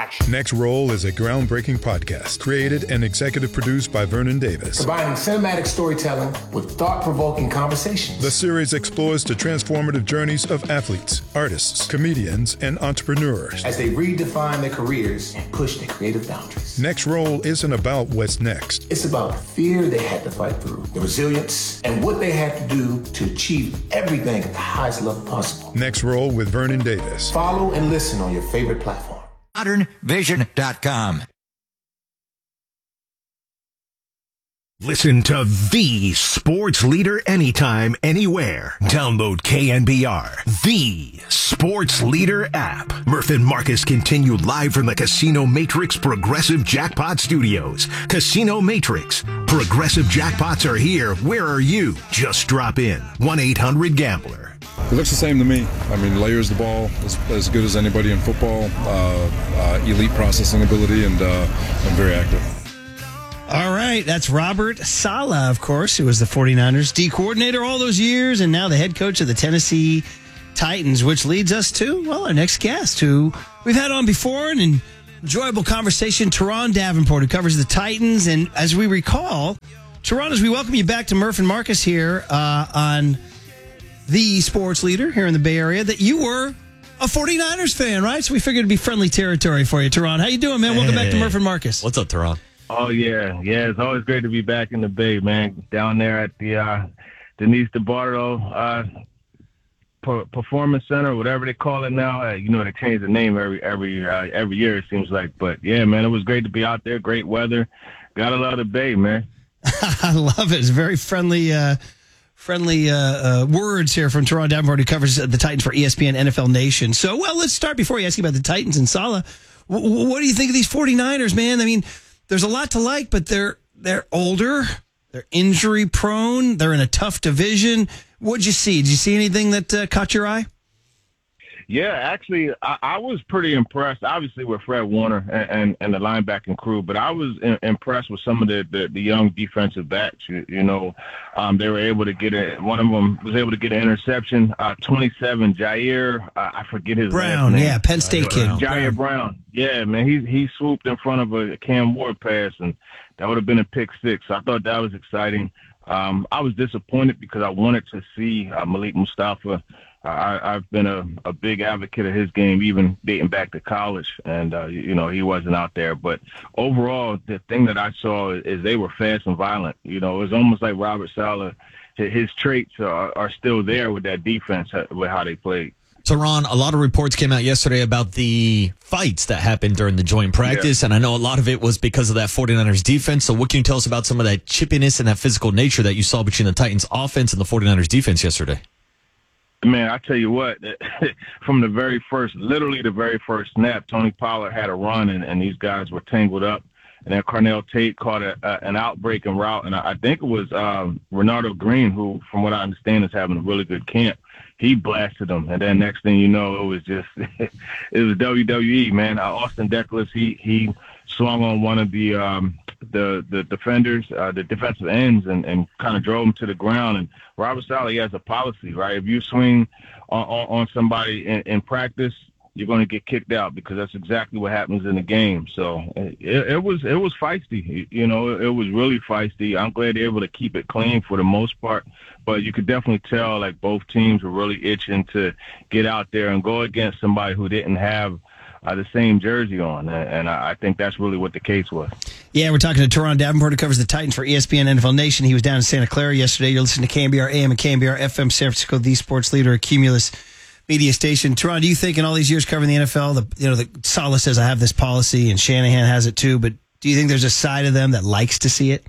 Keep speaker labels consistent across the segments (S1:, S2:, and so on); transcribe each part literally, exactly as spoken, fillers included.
S1: watch.
S2: Next Roll is a groundbreaking podcast created and executive produced by Vernon Davis.
S1: Combining cinematic storytelling with thought-provoking conversations.
S2: The series explores the transformative journeys of athletes, artists, comedians, and entrepreneurs
S1: as they redefine their careers and push their creative boundaries.
S2: Next Roll isn't about what's next.
S1: It's about the fear they had to fight through, the resilience, and what they had to do to achieve everything at the highest level possible.
S2: Next Roll with Vernon Davis.
S1: Follow and listen on your favorite platform.
S3: modern vision dot com.
S4: Listen to the sports leader anytime, anywhere. Download K N B R, the sports leader app. Murph and Marcus continue live from the Casino Matrix Progressive Jackpot Studios. Casino Matrix. Progressive jackpots are here. Where are you? Just drop in. one eight hundred gambler.
S5: It looks the same to me. I mean, layers the ball as, as good as anybody in football. Uh, uh, elite processing ability and, uh, and very active.
S6: All right, that's Robert Saleh, of course, who was the 49ers D coordinator all those years and now the head coach of the Tennessee Titans, which leads us to, well, our next guest, who we've had on before, an enjoyable conversation, Teron Davenport, who covers the Titans. And as we recall, Teron, as we welcome you back to Murph and Marcus here uh, on the sports leader here in the Bay Area, that you were a 49ers fan, right? So we figured it'd be friendly territory for you, Teron. How you doing, man? Welcome hey. back to Murph and Marcus.
S7: What's up, Teron?
S8: Oh, yeah. Yeah, it's always great to be back in the Bay, man. Down there at the uh, Denise DeBartolo uh, per- Performance Center, whatever they call it now. Uh, you know, they change the name every every uh, every year, it seems like. But, yeah, man, it was great to be out there. Great weather. Gotta love the Bay, man.
S6: I love it. It's very friendly uh, friendly uh, uh, words here from Teron Davenport, who covers the Titans for E S P N N F L Nation. So, well, let's start before we ask you about the Titans and Saleh. W- what do you think of these 49ers, man? I mean, there's a lot to like, but they're they're older, they're injury prone, they're in a tough division. What'd you see? Did you see anything that uh, caught your eye?
S8: Yeah, actually, I, I was pretty impressed, obviously, with Fred Warner and, and, and the linebacking crew, but I was in, impressed with some of the, the, the young defensive backs. You, you know, um, they were able to get it. One of them was able to get an interception. Uh, twenty-seven, Jair, uh, I forget his
S6: Brown,
S8: last name.
S6: yeah, Penn State
S8: Jair
S6: kid.
S8: Brown. Jair Brown. Yeah, man, he he swooped in front of a Cam Ward pass, and that would have been a pick six. So I thought that was exciting. Um, I was disappointed because I wanted to see uh, Malik Mustafa. I, I've been a, a big advocate of his game, even dating back to college, and, uh, you know, he wasn't out there. But overall, the thing that I saw is they were fast and violent. You know, it was almost like Robert Saleh. His traits are, are still there with that defense, with how they played.
S7: Teron, a lot of reports came out yesterday about the fights that happened during the joint practice, yeah. and I know a lot of it was because of that 49ers defense. So what can you tell us about some of that chippiness and that physical nature that you saw between the Titans offense and the 49ers defense yesterday?
S8: Man, I tell you what, from the very first, literally the very first snap, Tony Pollard had a run, and, and these guys were tangled up. And then Carnell Tate caught a, a, an outbreaking route, and I, I think it was um, Renardo Green, who, from what I understand, is having a really good camp. He blasted him, and then next thing you know, it was just it was W W E, man. Uh, Austin Deckles, he he swung on one of the um, the the defenders, uh, the defensive ends, and, and kind of drove him to the ground. And Robert Saleh has a policy, right? If you swing on, on, on somebody in, in practice, you're going to get kicked out, because that's exactly what happens in the game. So it, it was it was feisty, you know, it, it was really feisty. I'm glad they're able to keep it clean for the most part, but you could definitely tell like both teams were really itching to get out there and go against somebody who didn't have uh, the same jersey on, and I, I think that's really what the case was.
S6: Yeah, we're talking to Teron Davenport, who covers the Titans for E S P N N F L Nation. He was down in Santa Clara yesterday. You're listening to K N B R A M and K N B R F M, San Francisco, the sports leader, a Cumulus media station. Teron, do you think in all these years covering the N F L, the you know, the Saleh says I have this policy and Shanahan has it too, but do you think there's a side of them that likes to see it?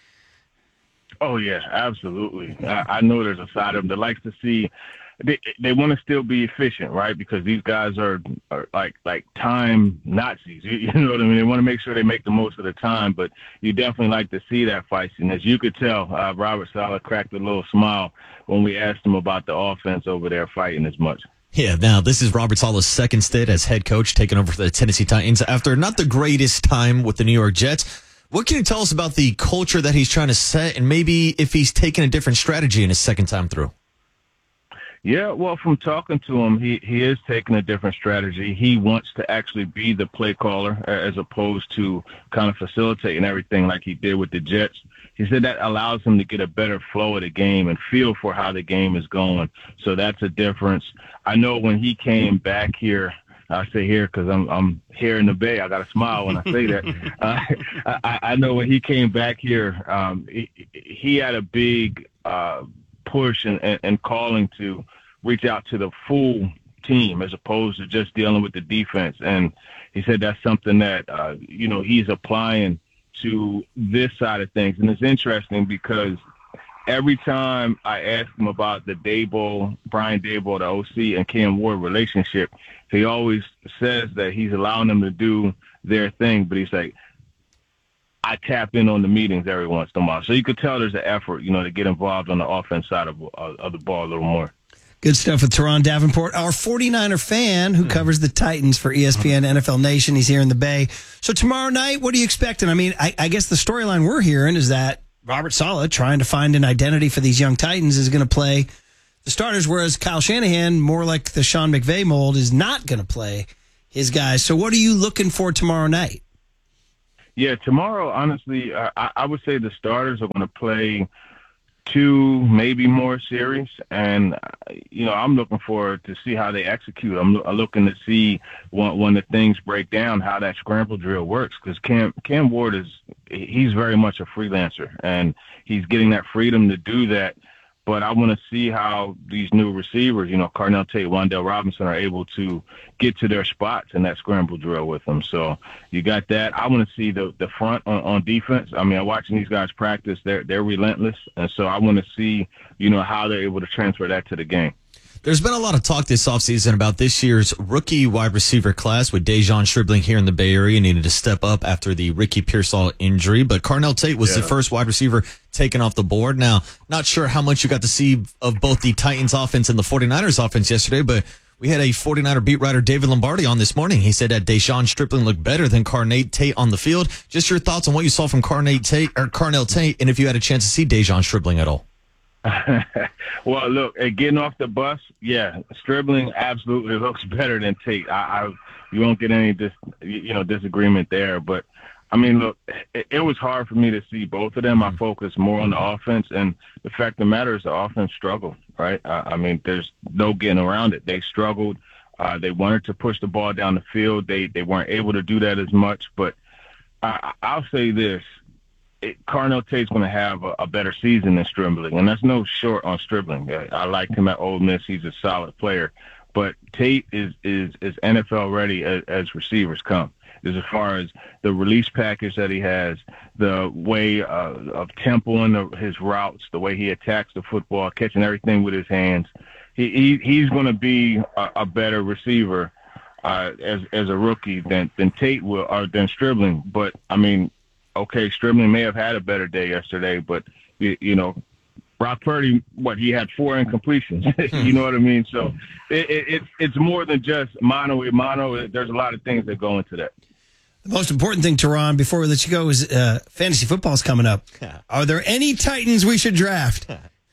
S8: Oh yeah, absolutely. I, I know there's a side of them that likes to see. They they want to still be efficient, right? Because these guys are, are like like time Nazis. You, you know what I mean? They want to make sure they make the most of the time, but you definitely like to see that feistiness. You could tell uh, Robert Saleh cracked a little smile when we asked him about the offense over there fighting as much.
S7: Yeah, now this is Robert Saleh's second stint as head coach, taking over for the Tennessee Titans after not the greatest time with the New York Jets. What can you tell us about the culture that he's trying to set, and maybe if he's taking a different strategy in his second time through?
S8: Yeah, well, from talking to him, he, he is taking a different strategy. He wants to actually be the play caller as opposed to kind of facilitating everything like he did with the Jets. He said that allows him to get a better flow of the game and feel for how the game is going. So that's a difference. I know when he came back here, I say here because I'm I'm here in the Bay. I got to smile when I say that. uh, I, I know when he came back here, um, he, he had a big uh, push and, and, and calling to reach out to the full team as opposed to just dealing with the defense. And he said that's something that, uh, you know, he's applying to this side of things. And it's interesting because every time I ask him about the Daboll, Brian Daboll, the O C, and Cam Ward relationship, he always says that he's allowing them to do their thing, but he's like, I tap in on the meetings every once in a while. So you could tell there's an effort, you know, to get involved on the offense side of, uh, of the ball a little more.
S6: Good stuff with Teron Davenport, our 49er fan who covers the Titans for E S P N N F L Nation. He's here in the Bay. So tomorrow night, what are you expecting? I mean, I, I guess the storyline we're hearing is that Robert Saleh, trying to find an identity for these young Titans, is going to play the starters, whereas Kyle Shanahan, more like the Sean McVay mold, is not going to play his guys. So what are you looking for tomorrow night?
S8: Yeah, tomorrow, honestly, uh, I, I would say the starters are going to play two, maybe more series. And, you know, I'm looking forward to see how they execute. I'm, I'm looking to see when, when the things break down, how that scramble drill works. Because Cam, Cam Ward is, he's very much a freelancer, and he's getting that freedom to do that. But I want to see how these new receivers, you know, Carnell Tate, Wan'Dale Robinson, are able to get to their spots in that scramble drill with them. So you got that. I want to see the the front on, on defense. I mean, I'm watching these guys practice. They're they're relentless, and so I want to see, you know, how they're able to transfer that to the game.
S7: There's been a lot of talk this offseason about this year's rookie wide receiver class, with Dejon Stribling here in the Bay Area needed to step up after the Ricky Pearsall injury. But Carnell Tate was yeah. the first wide receiver taken off the board. Now, not sure how much you got to see of both the Titans offense and the 49ers offense yesterday, but we had a 49er beat writer, David Lombardi, on this morning. He said that Dejon Stribling looked better than Carnell Tate on the field. Just your thoughts on what you saw from Carnell Tate, or Carnell Tate, and if you had a chance to see Dejon Stribling at all.
S8: Well, look, getting off the bus, yeah, Stribling absolutely looks better than Tate. I, I you won't get any dis, you know disagreement there. But I mean, look, it, it was hard for me to see both of them. I focused more on the offense, and the fact of the matter is the offense struggled. Right? I, I mean, there's no getting around it. They struggled. Uh, they wanted to push the ball down the field. They they weren't able to do that as much. But I, I'll say this. It, Carnell Tate's going to have a, a better season than Stribling, and that's no short on Stribling. I, I liked him at Ole Miss. He's a solid player. But Tate is is, is N F L ready as, as receivers come, as far as the release package that he has, the way uh, of tempoing the, his routes, the way he attacks the football, catching everything with his hands. He, he He's going to be a, a better receiver uh, as as a rookie than, than Tate will, or than Stribling. But, I mean, okay, Stribling may have had a better day yesterday, but, you, you know, Brock Purdy, what, he had four incompletions. You know what I mean? So it, it, it's it's more than just mono a mono. There's a lot of things that go into that.
S6: The most important thing, Teron, before we let you go, is uh, fantasy football is coming up. Are there any Titans we should draft?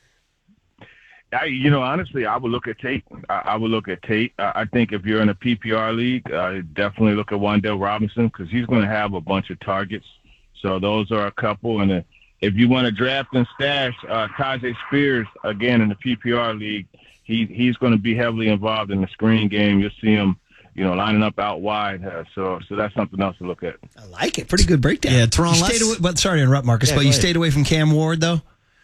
S8: I, you know, honestly, I would look at Tate. I, I would look at Tate. I, I think if you're in a P P R league, uh, definitely look at Wan'Dale Robinson, because he's going to have a bunch of targets. So those are a couple. And if you want to draft and stash, uh, Tyjae Spears, again, in the P P R league, he he's going to be heavily involved in the screen game. You'll see him, you know, lining up out wide. Uh, so so that's something else to look at.
S6: I like it. Pretty good breakdown.
S7: Yeah, Teron,
S6: you stayed away, but sorry to interrupt, Marcus, yeah, but you ahead. stayed away from Cam Ward, though?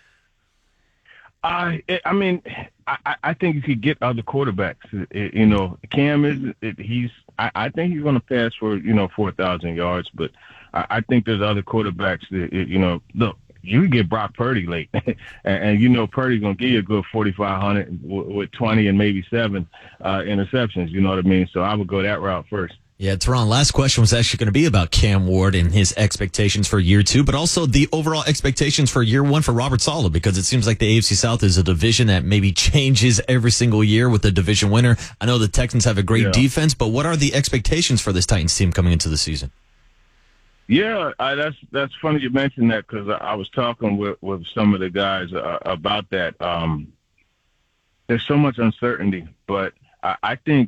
S8: I I mean, I, I think you could get other quarterbacks. It, you know, Cam is it, he's. I, I think he's going to pass for you know four thousand yards, but I, I think there's other quarterbacks that you know. Look, you can get Brock Purdy late, and, and you know Purdy's going to give you a good forty-five hundred with twenty and maybe seven uh, interceptions. You know what I mean? So I would go that route first.
S7: Yeah, Teron, last question was actually going to be about Cam Ward and his expectations for year two, but also the overall expectations for year one for Robert Saleh, because it seems like the A F C South is a division that maybe changes every single year with the division winner. I know the Texans have a great yeah. defense, but what are the expectations for this Titans team coming into the season?
S8: Yeah, I, that's that's funny you mentioned that, because I, I was talking with, with some of the guys uh, about that. Um, there's so much uncertainty, but I, I think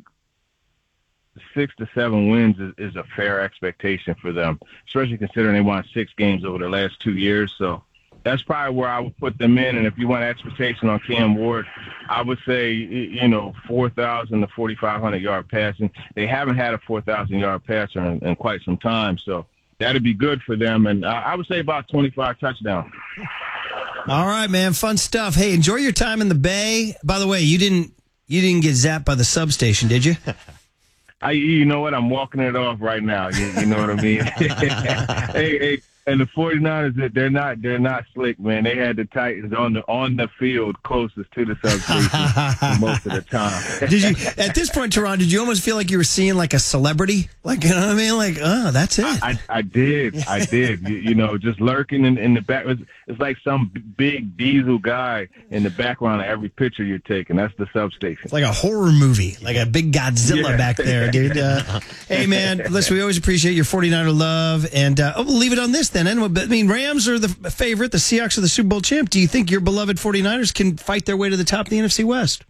S8: six to seven wins is, is a fair expectation for them, especially considering they won six games over the last two years. So that's probably where I would put them in. And if you want expectation on Cam Ward, I would say, you know, four thousand to forty-five hundred yard passing. They haven't had a four thousand yard passer in, in quite some time. So that'd be good for them. And I, I would say about twenty-five touchdowns.
S6: All right, man. Fun stuff. Hey, enjoy your time in the Bay. By the way, you didn't you didn't get zapped by the substation, did you?
S8: I, you know what? I'm walking it off right now. You, you know what I mean? hey, hey, and the 49ers, they're not they're not slick, man. They had the Titans on the on the field closest to the substation most of the time.
S6: Did you at this point, Teron? Did you almost feel like you were seeing like a celebrity? Like, you know what I mean? Like, oh, that's it.
S8: I, I, I did, I did. You, you know, just lurking in, in the back. It's, it's like some big diesel guy in the background of every picture you're taking. That's the substation.
S6: It's like a horror movie, like a big Godzilla
S8: Yeah.
S6: back there, dude. Uh, hey, man, listen, we always appreciate your 49er love, and uh, oh, we'll leave it on this then. And I mean, Rams are the favorite. The Seahawks are the Super Bowl champ. Do you think your beloved 49ers can fight their way to the top of the N F C West?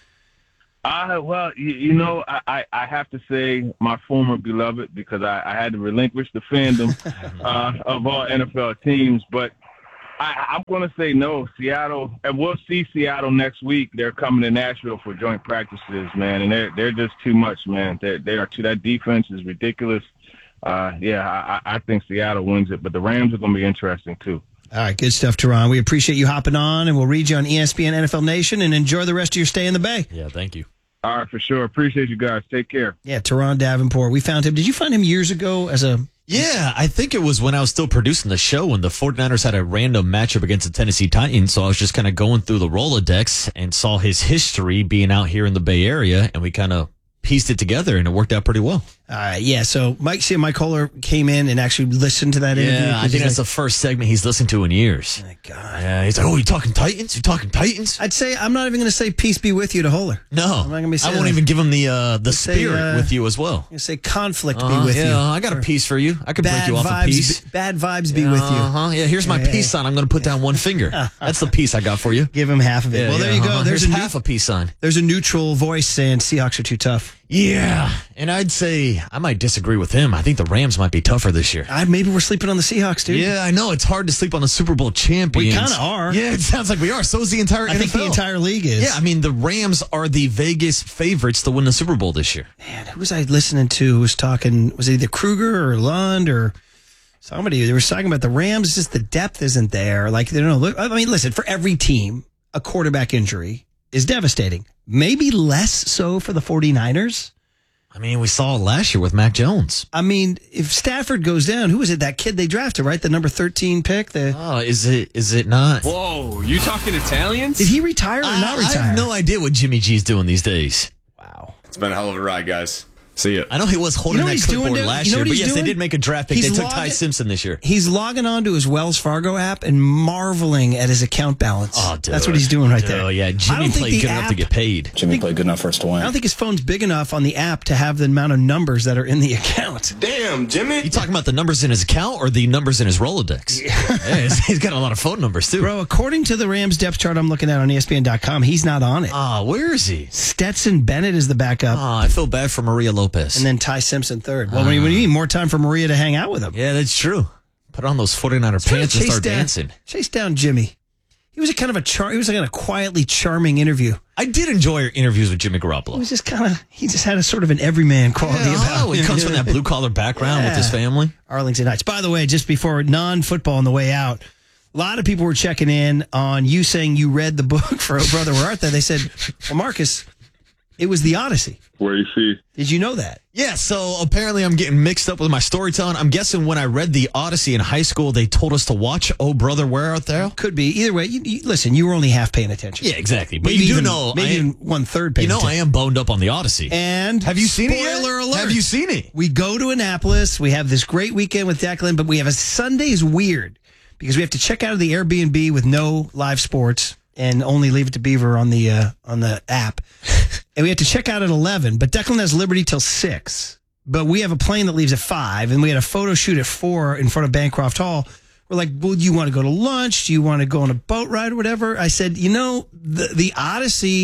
S8: Uh, well, you, you know, I, I, I have to say my former beloved, because I, I had to relinquish the fandom uh, of all N F L teams. But I, I'm going to say no, Seattle, and we'll see Seattle next week. They're coming to Nashville for joint practices, man, and they're they're just too much, man. They're, they are too. That defense is ridiculous. Uh, yeah, I, I think Seattle wins it, but the Rams are going to be interesting too.
S6: All right, good stuff, Teron. We appreciate you hopping on, and we'll read you on E S P N N F L Nation, and enjoy the rest of your stay in the Bay.
S7: Yeah, thank you.
S8: All right, for sure. Appreciate you guys. Take care.
S6: Yeah, Teron Davenport. We found him. Did you find him years ago as a...
S7: Yeah, I think it was when I was still producing the show when the 49ers had a random matchup against the Tennessee Titans. So I was just kind of going through the Rolodex and saw his history being out here in the Bay Area, and we kind of pieced it together, and it worked out pretty well.
S6: All right, yeah, so Mike, see, Mike Kohler came in and actually listened to that interview.
S7: Yeah, I think that's like, the first segment he's listened to in years.
S6: Oh my God.
S7: Yeah, he's like, oh, you talking Titans? You talking Titans?
S6: I'd say, I'm not even going to say peace be with you to Kohler.
S7: No,
S6: I'm not gonna be
S7: I
S6: saying
S7: won't
S6: that.
S7: even give him the uh, the
S6: I'd say,
S7: spirit
S6: uh,
S7: with you as well.
S6: I'm going to say conflict
S7: Uh,
S6: be with
S7: yeah,
S6: you.
S7: I got a piece for you. I could break
S6: Bad
S7: you off
S6: vibes,
S7: a piece.
S6: Bad vibes be with you.
S7: Uh-huh. Yeah, here's my
S6: Yeah,
S7: peace sign. I'm going to put down one finger. That's the piece I got for you.
S6: Give him half of it.
S7: Yeah,
S6: well, there
S7: yeah,
S6: you go.
S7: uh-huh.
S6: There's
S7: Here's
S6: a
S7: half
S6: new,
S7: a peace sign.
S6: There's a neutral voice saying Seahawks are too tough.
S7: Yeah, and I'd say I might disagree with him. I think the Rams might be tougher this year.
S6: I, maybe we're sleeping on the Seahawks, dude.
S7: Yeah, I know. It's hard to sleep on the Super Bowl champions.
S6: We kinda are.
S7: Yeah, it sounds like we are. So is the entire
S6: I
S7: N F L.
S6: think the entire league is.
S7: Yeah, I mean, the Rams are the Vegas favorites to win the Super Bowl this year.
S6: Man, who was I listening to who was talking? Was it either Kruger or Lund or somebody? They were talking about the Rams. It's just the depth isn't there. Like, they don't know. Look, I mean, listen, for every team, a quarterback injury is devastating. Maybe less so for the 49ers.
S7: I mean, we saw it last year with Mac Jones.
S6: I mean, if Stafford goes down, who is it? That kid they drafted, right? The number thirteen pick. The
S7: Oh, is it? Is it not?
S9: Whoa, you talking Italians?
S6: Did he retire or
S7: I,
S6: not
S7: I
S6: retire?
S7: have no idea what Jimmy G's doing these days.
S6: Wow.
S9: It's been a hell of a ride, guys. See ya.
S7: I know he was holding
S6: You know what
S7: that
S6: he's doing,
S7: clipboard
S6: dude?
S7: last
S6: You know
S7: year,
S6: what
S7: but
S6: he's
S7: yes,
S6: doing?
S7: they did make a draft pick.
S6: He's
S7: They took Ty
S6: logging-
S7: Simpson this year.
S6: He's logging on to his Wells Fargo app and marveling at his account balance.
S7: Oh, dude.
S6: That's what he's doing right
S7: Dude,
S6: there.
S7: yeah,
S6: I
S7: Jimmy
S6: don't think
S7: played
S6: the
S7: good enough to
S6: app-
S7: get paid.
S9: Jimmy played good enough for us to
S6: I
S9: win.
S6: don't think his phone's big enough on the app to have the amount of numbers that are in the account.
S9: Damn, Jimmy.
S7: You talking about the numbers in his account or the numbers in his Rolodex? Yeah, he's- he's got a lot of phone numbers, too.
S6: Bro, according to the Rams depth chart I'm looking at on E S P N dot com, he's not on it.
S7: Ah, where is he?
S6: Stetson Bennett is the backup,
S7: Ah, I feel bad for Maria Lopez.
S6: and then Ty Simpson third. Well, what do you mean? More time for Maria to hang out with him.
S7: yeah, that's true. Put on those 49er pants and
S6: Chase
S7: start
S6: down,
S7: dancing.
S6: Chase down Jimmy. He was a kind of a char- He was like a quietly charming interview.
S7: I did enjoy your interviews with Jimmy
S6: He
S7: Garoppolo.
S6: was just kind of. He just had a sort of an everyman quality
S7: Yeah,
S6: about
S7: oh,
S6: him.
S7: he comes from that blue collar background with his
S6: Yeah.
S7: family.
S6: Arlington Heights. By the way, just before non-football on the way out, a lot of people were checking in on you saying you read the book for Oh Brother Where Art Thou. They said, well, Marcus, it was the Odyssey.
S10: Where you see?
S6: Did you know that?
S7: Yeah, so apparently I'm getting mixed up with my storytelling. I'm guessing when I read the Odyssey in high school, they told us to watch Oh Brother Where Art Thou?
S6: Could be. Either way, you, you, listen, you were only half paying attention.
S7: Yeah, exactly. But
S6: Maybe
S7: you do
S6: even-
S7: know,
S6: maybe
S7: I am,
S6: even one third paying
S7: you know, I
S6: attention.
S7: am boned up on the Odyssey.
S6: And
S7: have you seen it yet?
S6: spoiler alert.
S7: Have you seen it?
S6: We go to Annapolis. We have this great weekend with Declan, but we have a Sunday's weird because we have to check out of the Airbnb with no live sports and only Leave It to Beaver on the uh, on the app. And we have to check out at eleven, but Declan has Liberty till six. But we have a plane that leaves at five, and we had a photo shoot at four in front of Bancroft Hall. We're like, well, do you want to go to lunch? Do you want to go on a boat ride or whatever? I said, you know, the, the Odyssey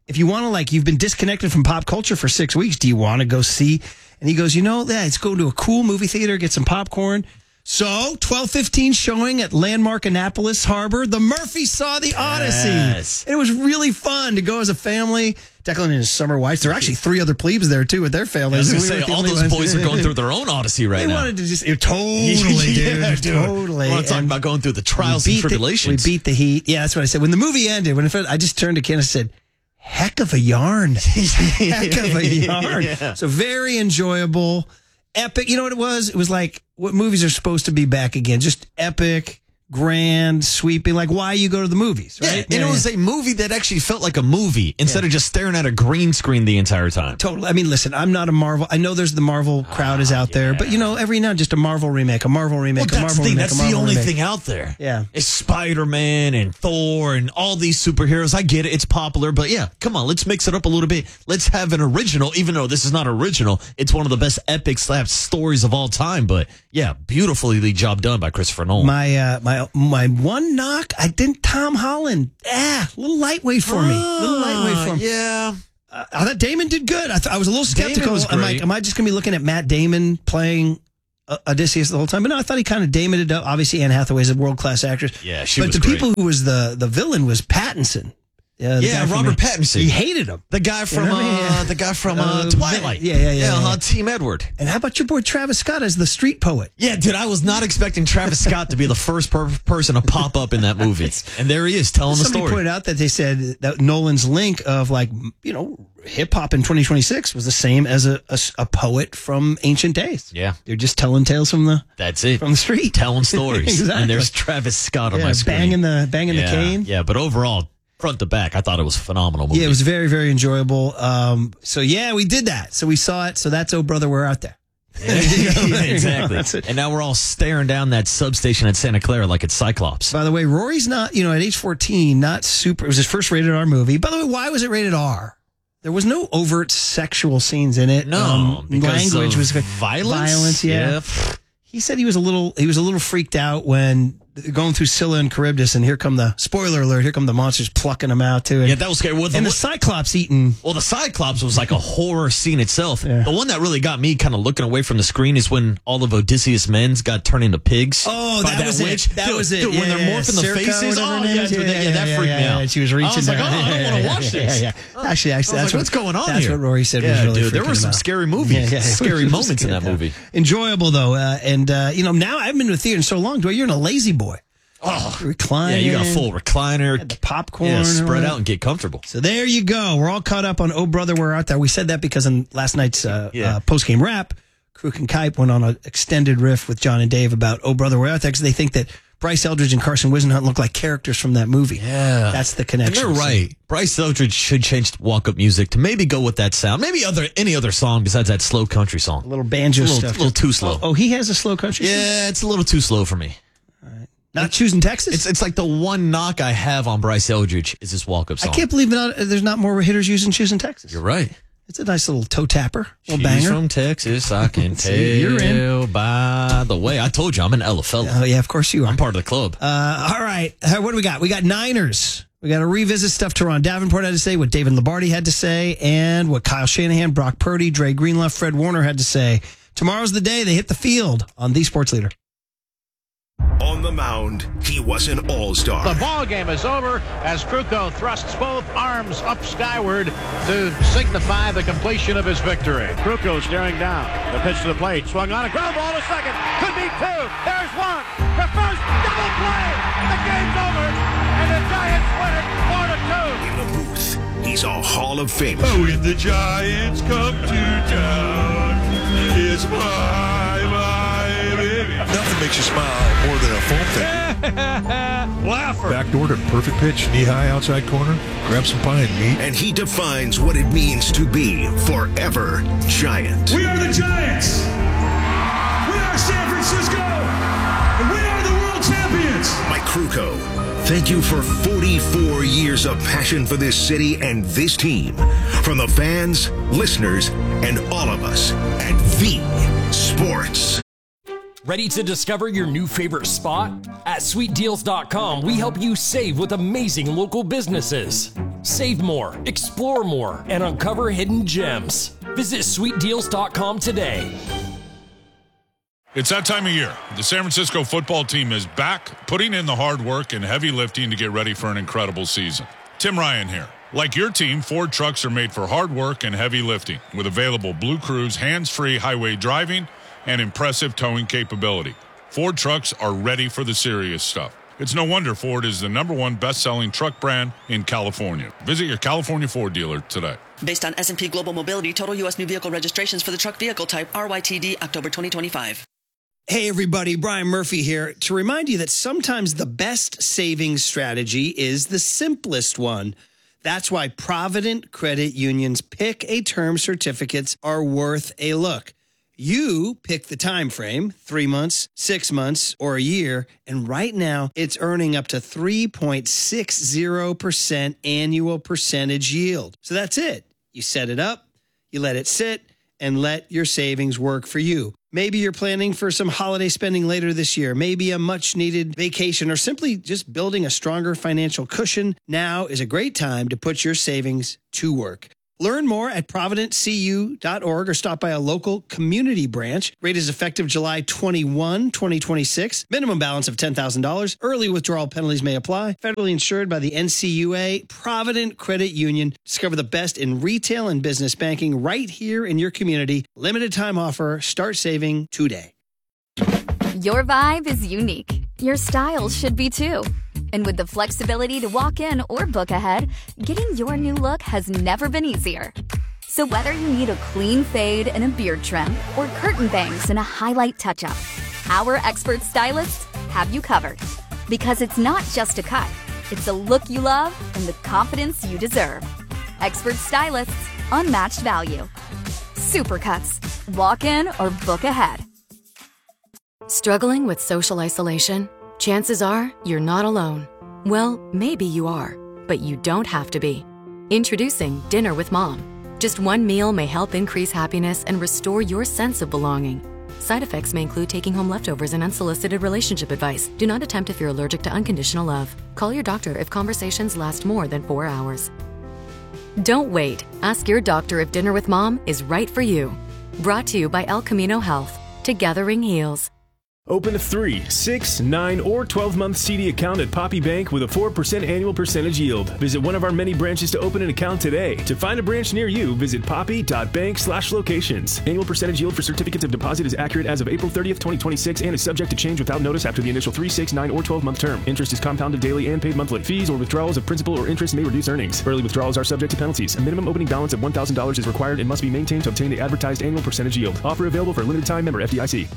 S6: if you want to, like, you've been disconnected from pop culture for six weeks, do you want to go see? And he goes, you know, yeah, let's go to a cool movie theater, get some popcorn. So, twelve fifteen showing at Landmark Annapolis Harbor. The Murphys saw the Odyssey.
S7: Yes.
S6: It was really fun to go as a family. Declan and his summer wives. There are actually three other plebes there, too, with their families.
S7: I was going to say, all those boys are going through their own Odyssey right
S6: they
S7: now.
S6: They wanted to just, it, totally, dude.
S7: yeah, dude.
S6: Totally.
S7: We want to talk
S6: And
S7: about going through the trials and tribulations.
S6: The, we beat the heat. Yeah, that's what I said. When the movie ended, when it, I just turned to Ken and said, heck of a yarn. Heck of a yarn. Yeah. So very enjoyable. Epic. You know what it was? It was like what movies are supposed to be back again. Just epic, grand, sweeping, like why you go to the movies, right?
S7: Yeah, and yeah, it was yeah. a movie that actually felt like a movie instead yeah. of just staring at a green screen the entire time.
S6: Totally. I mean, listen, I'm not a Marvel. I know there's the Marvel crowd is out
S7: yeah.
S6: there, but you know, every now and just a Marvel remake, a Marvel remake,
S7: well,
S6: a
S7: that's
S6: Marvel
S7: the thing.
S6: remake.
S7: That's the only remake. thing out there.
S6: Yeah.
S7: It's Spider-Man and Thor and all these superheroes. I get it. It's popular, but yeah, come on, let's mix it up a little bit. Let's have an original, even though this is not original. It's one of the best epic slap stories of all time, but yeah, beautifully job done by Christopher Nolan.
S6: My, uh, my, my one knock, I didn't Tom Holland. Ah, a little lightweight for me. A little lightweight for me.
S7: Yeah.
S6: Uh, I thought Damon did good. I, th- I was a little skeptical.
S7: Was
S6: I'm like, am I just going to be looking at Matt Damon playing uh, Odysseus the whole time? But no, I thought he kind of Damoned it up. Obviously, Anne Hathaway's a world-class actress.
S7: Yeah, she
S6: but
S7: was
S6: the
S7: great.
S6: people who was the, the villain was Pattinson. Uh,
S7: yeah, Robert
S6: from,
S7: Pattinson.
S6: He hated him.
S7: The guy from
S6: you know I mean?
S7: uh, the guy from uh,
S6: uh,
S7: Twilight.
S6: Yeah, yeah, yeah.
S7: Yeah,
S6: yeah.
S7: Uh, Team Edward.
S6: And how about your boy Travis Scott as the street poet?
S7: Yeah, dude, I was not expecting Travis Scott to be the first per- person to pop up in that movie, and there he is telling the
S6: Somebody
S7: story.
S6: pointed out that they said that Nolan's link of like you know hip hop in twenty twenty-six was the same as a, a a poet from ancient days.
S7: Yeah,
S6: they're just telling tales from the
S7: that's it
S6: from the street,
S7: telling stories.
S6: Exactly.
S7: And there's Travis Scott on
S6: yeah,
S7: my screen,
S6: banging the banging
S7: yeah,
S6: the cane.
S7: Yeah, but overall, front to back, I thought it was a phenomenal movie.
S6: Yeah, it was very, very enjoyable. Um, so yeah, we did that. So we saw it. So that's Oh Brother, We're Out There.
S7: yeah, exactly. And now we're all staring down that substation at Santa Clara like it's Cyclops.
S6: By the way, Rory's not, you know, at age fourteen, not super. It was his first rated R movie. By the way, why was it rated R? There was no overt sexual scenes in it.
S7: No,
S6: um,
S7: because
S6: language
S7: of
S6: was
S7: violence.
S6: Violence, yeah.
S7: yeah.
S6: He said he was a little. He was a little freaked out when going through Scylla and Charybdis, and here come the spoiler alert. Here come the monsters plucking him out too. And,
S7: yeah, that was scary. Well, the,
S6: and the Cyclops eating.
S7: Well, the Cyclops was like a horror scene itself.
S6: Yeah.
S7: The one that really got me kind of looking away from the screen is when all of Odysseus' men got turned into pigs.
S6: Oh,
S7: by
S6: that,
S7: that
S6: was
S7: witch.
S6: it. That
S7: dude,
S6: was it.
S7: Dude,
S6: yeah,
S7: when they're
S6: yeah,
S7: morphing the
S6: Circa,
S7: faces,
S6: whatever
S7: oh
S6: her name
S7: yeah,
S6: is.
S7: dude, that, yeah, that
S6: yeah,
S7: freaked
S6: yeah,
S7: me out.
S6: And she was reaching
S7: I was like,
S6: down.
S7: oh, I don't want to watch this.
S6: Yeah, yeah. Actually, actually,
S7: I was
S6: that's
S7: like,
S6: what,
S7: what's going on
S6: That's
S7: here?
S6: what Rory said
S7: yeah,
S6: was really
S7: dude, there
S6: freaking
S7: were some
S6: him out.
S7: scary movies,
S6: Yeah, yeah,
S7: scary
S6: was
S7: moments in
S6: good,
S7: that
S6: yeah.
S7: movie.
S6: Enjoyable though, uh, and uh, you know now I haven't been to a theater in so long. Do I? You're in a lazy boy.
S7: Oh,
S6: recliner.
S7: Yeah, you got a full recliner.
S6: The popcorn.
S7: Yeah, spread out and get comfortable.
S6: So there you go. We're all caught up on Oh Brother, We're Out There. We said that because in last night's uh,
S7: Yeah.
S6: uh, post-game wrap, Kruk and Kipe went on an extended riff with John and Dave about Oh Brother, We're Out There because they think that Bryce Eldridge and Carson Wisenhunt look like characters from that movie.
S7: Yeah.
S6: That's the
S7: And
S6: connection.
S7: they're right. Bryce Eldridge should change walk-up music to maybe go with that sound. Maybe other any other song besides that slow country song.
S6: A little banjo
S7: It's a little,
S6: stuff.
S7: a little too slow.
S6: Oh, oh, he has a slow country song?
S7: Yeah, it's a little too slow for me.
S6: Not choosing Texas?
S7: It's it's like the one knock I have on Bryce Eldridge is this walk-up song.
S6: I can't believe not, there's not more hitters using choosing Texas.
S7: You're right.
S6: It's a nice little toe tapper, little
S7: She's
S6: banger.
S7: from Texas, I can tell.
S6: See, you're in.
S7: By the way, I told you I'm an L F L.
S6: Oh, yeah, of course you are.
S7: I'm part of the club.
S6: Uh, all right. Uh, what do we got? We got Niners. We got to revisit stuff Teron Davenport had to say, what David Lombardi had to say, and what Kyle Shanahan, Brock Purdy, Dre Greenlaw, Fred Warner had to say. Tomorrow's the day they hit the field on The Sports Leader.
S4: On the mound, he was an all-star.
S10: The ball game is over as Krukow thrusts both arms up skyward to signify the completion of his victory.
S11: Krukow staring down. The pitch to the plate. Swung on a ground ball to second. Could be two. There's one. The first double play. The game's over. And the Giants win it four to two.
S4: In the booth, he's a Hall of Famer.
S12: Oh, when the Giants come to town, it's my, my baby.
S13: Nothing makes you smile more than a foam thing.
S11: Laugher.
S12: Backdoor to perfect pitch, knee-high outside corner. Grab some pie and meat.
S4: And he defines what it means to be forever Giant.
S14: We are the Giants. We are San Francisco. And we are the world champions.
S4: Mike Krukow, thank you for forty-four years of passion for this city and this team. From the fans, listeners, and all of us at The Sports.
S15: Ready to discover your new favorite spot? At sweet deals dot com, we help you save with amazing local businesses. Save more, explore more, and uncover hidden gems. Visit sweet deals dot com today.
S16: It's that time of year. The San Francisco football team is back, putting in the hard work and heavy lifting to get ready for an incredible season. Tim Ryan here. Like your team, Ford trucks are made for hard work and heavy lifting with available Blue Cruise hands-free highway driving and impressive towing capability. Ford trucks are ready for the serious stuff. It's no wonder Ford is the number one best-selling truck brand in California. Visit your California Ford dealer today.
S17: Based on S and P Global Mobility, total U S new vehicle registrations for the truck vehicle type R Y T D October twenty twenty-five.
S6: Hey everybody, Brian Murphy here to remind you that sometimes the best savings strategy is the simplest one. That's why Provident Credit Union's Pick a Term certificates are worth a look. You pick the time frame, three months, six months, or a year, and right now it's earning up to three point six zero percent annual percentage yield. So that's it. You set it up, you let it sit, and let your savings work for you. Maybe you're planning for some holiday spending later this year, maybe a much-needed vacation, or simply just building a stronger financial cushion. Now is a great time to put your savings to work. Learn more at provident c u dot org or stop by a local community branch. Rate is effective July twenty-first, twenty twenty-six. Minimum balance of ten thousand dollars. Early withdrawal penalties may apply. Federally insured by the N C U A. Provident Credit Union. Discover the best in retail and business banking right here in your community. Limited time offer. Start saving today.
S18: Your vibe is unique. Your style should be too. And with the flexibility to walk in or book ahead, getting your new look has never been easier. So whether you need a clean fade and a beard trim or curtain bangs and a highlight touch-up, our expert stylists have you covered. Because it's not just a cut, it's a look you love and the confidence you deserve. Expert stylists, unmatched value. Supercuts. Walk in or book ahead.
S19: Struggling with social isolation? Chances are you're not alone. Well, maybe you are, but you don't have to be. Introducing Dinner with Mom. Just one meal may help increase happiness and restore your sense of belonging. Side effects may include taking home leftovers and unsolicited relationship advice. Do not attempt if you're allergic to unconditional love. Call your doctor if conversations last more than four hours. Don't wait. Ask your doctor if Dinner with Mom is right for you. Brought to you by El Camino Health. Together heals.
S20: Open a three, six, nine, or twelve-month C D account at Poppy Bank with a four percent annual percentage yield. Visit one of our many branches to open an account today. To find a branch near you, visit poppy.bank slash locations. Annual percentage yield for certificates of deposit is accurate as of April thirtieth, twenty twenty-six and is subject to change without notice after the initial three, six, nine, or twelve-month term. Interest is compounded daily and paid monthly. Fees or withdrawals of principal or interest may reduce earnings. Early withdrawals are subject to penalties. A minimum opening balance of one thousand dollars is required and must be maintained to obtain the advertised annual percentage yield. Offer available for a limited time. Member F D I C.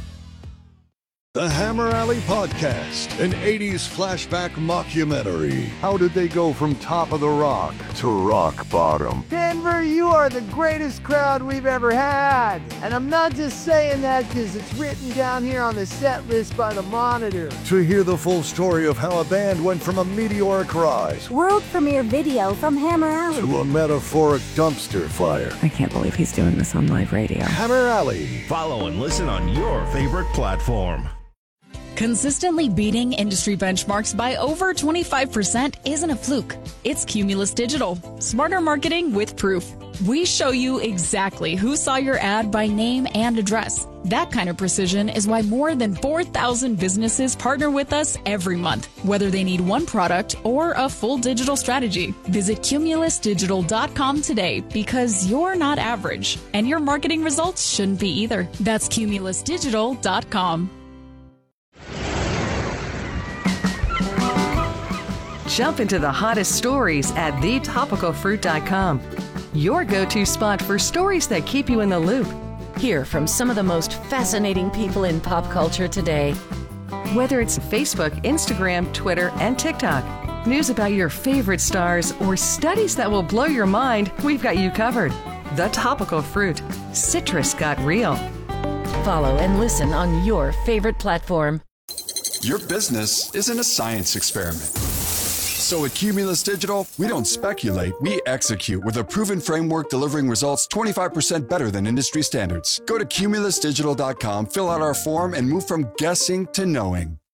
S21: The Hammer Alley Podcast, an eighties flashback mockumentary. How did they go from top of the rock to rock bottom?
S22: Denver, you are the greatest crowd we've ever had. And I'm not just saying that because it's written down here on the set list by the Monitor.
S21: To hear the full story of how a band went from a meteoric rise,
S23: world premiere video from Hammer Alley,
S21: to a metaphoric dumpster fire.
S23: I can't believe he's doing this on live radio.
S21: Hammer Alley.
S4: Follow and listen on your favorite platform.
S24: Consistently beating industry benchmarks by over twenty-five percent isn't a fluke. It's Cumulus Digital. Smarter marketing with proof. We show you exactly who saw your ad by name and address. That kind of precision is why more than four thousand businesses partner with us every month, whether they need one product or a full digital strategy. Visit cumulus digital dot com today because you're not average, and your marketing results shouldn't be either. That's cumulus digital dot com.
S25: Jump into the hottest stories at the topical fruit dot com. Your go-to spot for stories that keep you in the loop. Hear from some of the most fascinating people in pop culture today. Whether it's Facebook, Instagram, Twitter, and TikTok, news about your favorite stars, or studies that will blow your mind, we've got you covered. The Topical Fruit. Citrus got real. Follow and listen on your favorite platform.
S26: Your business isn't a science experiment.
S1: So at Cumulus Digital, we don't speculate, we execute with a proven framework delivering results twenty-five percent better than industry standards. Go to cumulus digital dot com, fill out our form, and move from guessing to knowing.